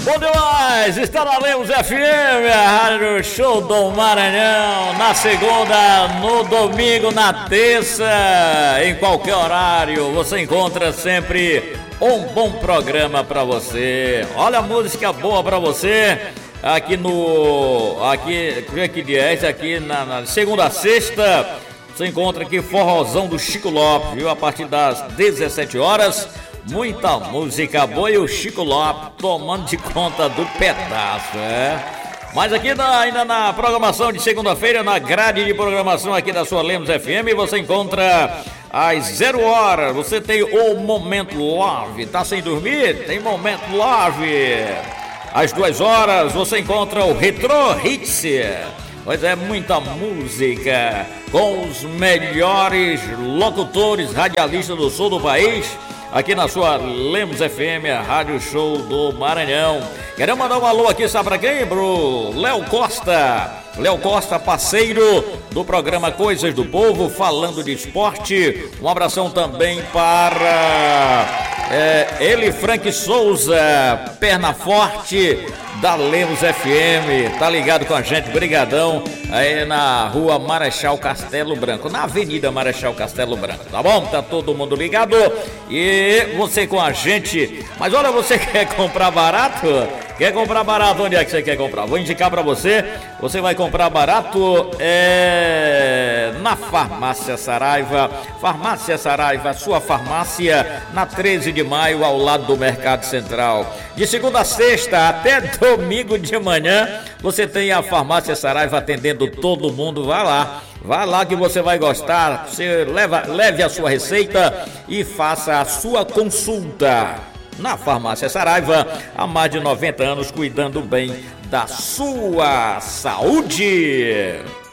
Bom demais! Está na Lemos FM, a Rádio Show do Maranhão, na segunda, no domingo, na terça, em qualquer horário, você encontra sempre um bom programa para você. Olha a música boa para você, que dia é esse? Aqui na segunda a sexta, você encontra aqui Forrozão do Chico Lopes, viu? A partir das 17 horas. Muita música boa e o Chico Lopes tomando de conta do pedaço, Mas aqui ainda na programação de segunda-feira, na grade de programação aqui da sua Lemos FM, você encontra às 0 horas, você tem o Momento Love. Tá sem dormir? Tem Momento Love. Às 2 horas, você encontra o Retro Hits. Pois é, muita música com os melhores locutores, radialistas do sul do país. Aqui na sua Lemos FM, a Rádio Show do Maranhão. Queremos mandar um alô aqui, sabe pra quem? Pro Léo Costa. Léo Costa, parceiro do programa Coisas do Povo, falando de esporte. Um abração também para ele, Frank Souza, perna forte da Lemos FM. Tá ligado com a gente, brigadão, aí na rua Marechal Castelo Branco, na Avenida Marechal Castelo Branco, tá bom? Tá todo mundo ligado e você com a gente. Mas olha, você quer comprar barato? Quer comprar barato? Onde é que você quer comprar? Vou indicar pra você. Você vai comprar barato na Farmácia Saraiva. Farmácia Saraiva, sua farmácia, na 13 de maio, ao lado do Mercado Central. De segunda a sexta até domingo de manhã, você tem a Farmácia Saraiva atendendo todo mundo. Vai lá que você vai gostar. Você leve a sua receita e faça a sua consulta. Na Farmácia Saraiva, há mais de 90 anos, cuidando bem da sua saúde.